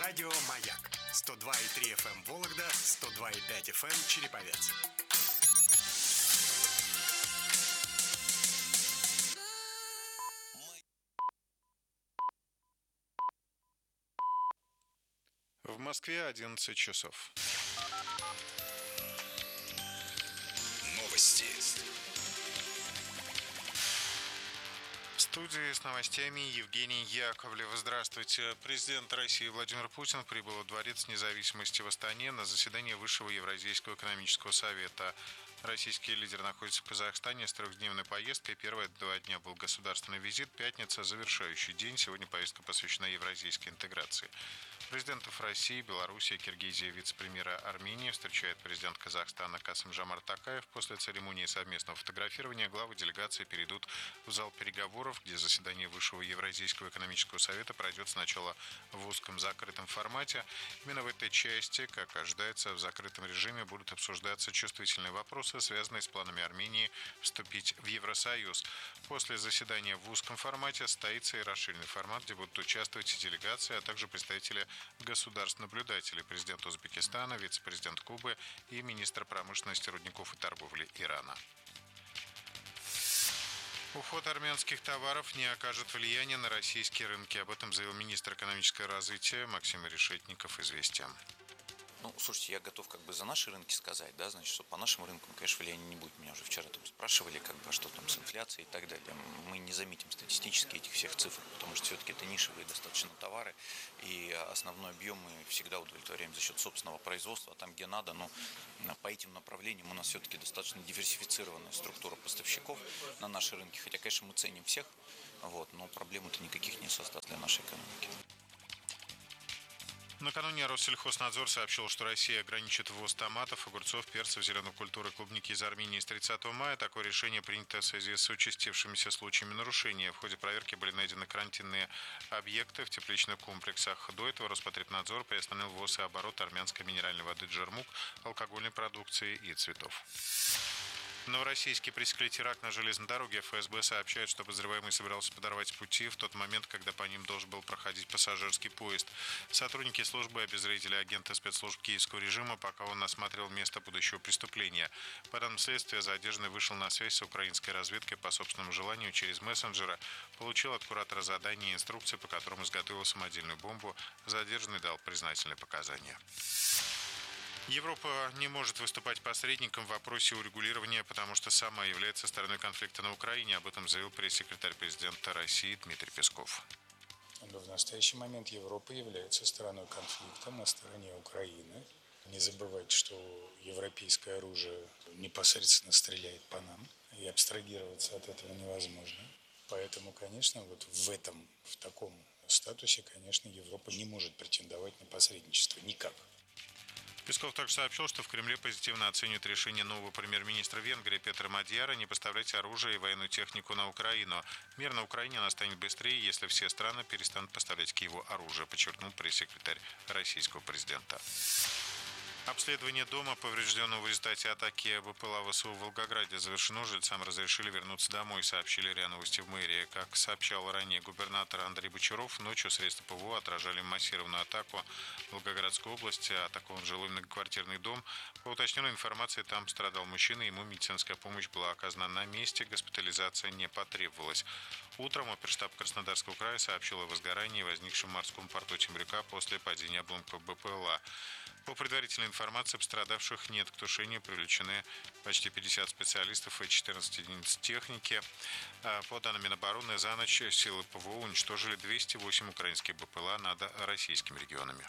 Радио «Маяк». 102,3 FM Вологда, 102,5 FM Череповец. В Москве 11 часов. Новости. В студии с новостями Евгений Яковлев. Здравствуйте. Президент России Владимир Путин прибыл во Дворец независимости в Астане на заседание Высшего Евразийского экономического совета. Российский лидер находится в Казахстане с трехдневной поездкой. Первые 2 дня был государственный визит. Пятница – завершающий день. Сегодня повестка посвящена евразийской интеграции. Президентов России, Белоруссии, Киргизии, вице-премьера Армении встречает президент Казахстана Касым-Жомарт Токаев. После церемонии совместного фотографирования главы делегации перейдут в зал переговоров, где заседание Высшего Евразийского экономического совета пройдет сначала в узком закрытом формате. Именно в этой части, как ожидается, в закрытом режиме будут обсуждаться чувствительные вопросы, связанные с планами Армении вступить в Евросоюз. После заседания в узком формате состоится и расширенный формат, где будут участвовать и делегации, а также представители государств-наблюдателей, президент Узбекистана, вице-президент Кубы и министр промышленности, рудников и торговли Ирана. Уход армянских товаров не окажет влияния на российские рынки. Об этом заявил министр экономического развития Максим Решетников «Известиям». Слушайте, я готов за наши рынки сказать, да, значит, что по нашим рынкам, конечно, влияния не будет. Меня уже вчера там спрашивали, что там с инфляцией и так далее. Мы не заметим статистически этих всех цифр, потому что все-таки это нишевые достаточно товары, и основной объем мы всегда удовлетворяем за счет собственного производства, там, где надо, но по этим направлениям у нас все-таки достаточно диверсифицированная структура поставщиков на наши рынки, хотя, конечно, мы ценим всех, но проблем-то никаких не создаст для нашей экономики. Накануне Россельхознадзор сообщил, что Россия ограничит ввоз томатов, огурцов, перцев, зеленой культуры, клубники из Армении с 30 мая. Такое решение принято в связи с участившимися случаями нарушения. В ходе проверки были найдены карантинные объекты в тепличных комплексах. До этого Роспотребнадзор приостановил ввоз и оборот армянской минеральной воды «Джермук», алкогольной продукции и цветов. Новороссийский пресекли теракт на железной дороге. ФСБ сообщает, что подозреваемый собирался подорвать пути в тот момент, когда по ним должен был проходить пассажирский поезд. Сотрудники службы обезвредили агента спецслужб киевского режима, пока он осматривал место будущего преступления. По данным следствия, задержанный вышел на связь с украинской разведкой по собственному желанию через мессенджера, получил от куратора задание и инструкции, по которым изготовил самодельную бомбу. Задержанный дал признательные показания. Европа не может выступать посредником в вопросе урегулирования, потому что сама является стороной конфликта на Украине. Об этом заявил пресс-секретарь президента России Дмитрий Песков. В настоящий момент Европа является стороной конфликта на стороне Украины. Не забывайте, что европейское оружие непосредственно стреляет по нам, и абстрагироваться от этого невозможно. Поэтому, конечно, в таком статусе, конечно, Европа не может претендовать на посредничество никак. Песков также сообщил, что в Кремле позитивно оценивают решение нового премьер-министра Венгрии Петра Мадьяра не поставлять оружие и военную технику на Украину. Мир на Украине настанет быстрее, если все страны перестанут поставлять Киеву оружие, подчеркнул пресс-секретарь российского президента. Обследование дома, поврежденного в результате атаки БПЛА ВСУ в Волгограде, завершено. Жильцам разрешили вернуться домой, сообщили РИА Новости в мэрии. Как сообщал ранее губернатор Андрей Бочаров, ночью средства ПВО отражали массированную атаку в Волгоградской области. Атакован жилой многоквартирный дом. По уточненной информации, там страдал мужчина, ему медицинская помощь была оказана на месте, госпитализация не потребовалась. Утром оперштаб Краснодарского края сообщил о возгорании, возникшем в морском порту Темрюка после падения обломков БПЛА. По предварительной информации, пострадавших нет. К тушению привлечены почти 50 специалистов и 14 единиц техники. По данным Минобороны, за ночь силы ПВО уничтожили 208 украинских БПЛА над российскими регионами.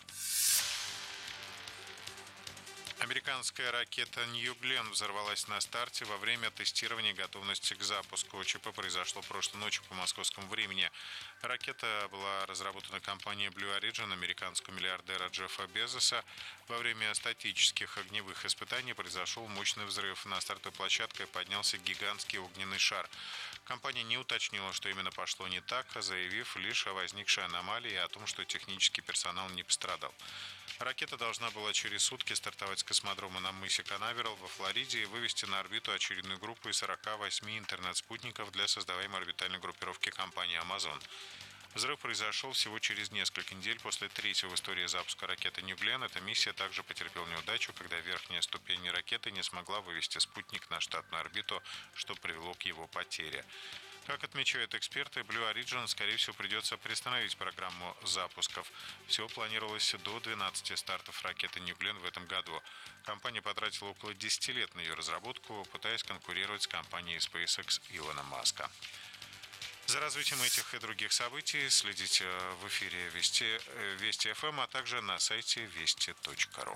Американская ракета New Glenn взорвалась на старте во время тестирования готовности к запуску. ЧП произошло прошлой ночью по московскому времени. Ракета была разработана компанией Blue Origin американского миллиардера Джеффа Безоса. Во время статических огневых испытаний произошел мощный взрыв. На стартовой площадке поднялся гигантский огненный шар. Компания не уточнила, что именно пошло не так, заявив лишь о возникшей аномалии и о том, что технический персонал не пострадал. Ракета должна была через сутки стартовать с космодрома на мысе Канаверал во Флориде и вывести на орбиту очередную группу из 48 интернет-спутников для создаваемой орбитальной группировки компании Amazon. Взрыв произошел всего через несколько недель после третьего в истории запуска ракеты New Glenn. Эта миссия также потерпела неудачу, когда верхняя ступень ракеты не смогла вывести спутник на штатную орбиту, что привело к его потере. Как отмечают эксперты, Blue Origin, скорее всего, придется приостановить программу запусков. Всего планировалось до 12 стартов ракеты New Glenn в этом году. Компания потратила около 10 лет на ее разработку, пытаясь конкурировать с компанией SpaceX Илона Маска. За развитием этих и других событий следите в эфире Вести ФМ, а также на сайте вести.ру.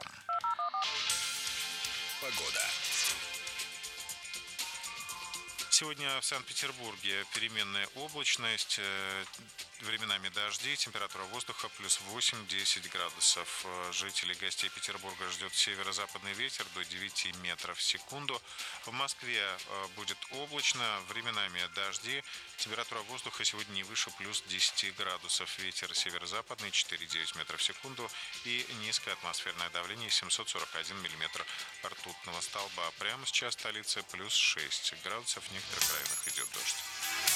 Погода. Сегодня в Санкт-Петербурге переменная облачность, временами дожди, температура воздуха плюс 8-10 градусов. Жителей гостей Петербурга ждет северо-западный ветер до 9 метров в секунду. В Москве будет облачно, временами дожди. Температура воздуха сегодня не выше плюс 10 градусов. Ветер северо-западный 4-9 метров в секунду и низкое атмосферное давление 741 миллиметр ртутного столба. Прямо сейчас в столице плюс 6 градусов. В некоторых районах идет дождь.